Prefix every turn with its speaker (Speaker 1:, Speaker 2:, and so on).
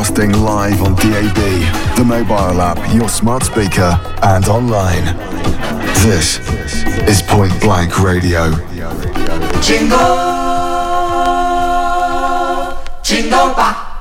Speaker 1: Broadcasting live on DAB, the mobile app, your smart speaker, and online. This is Point Blank Radio.
Speaker 2: Jingle, jingle bell.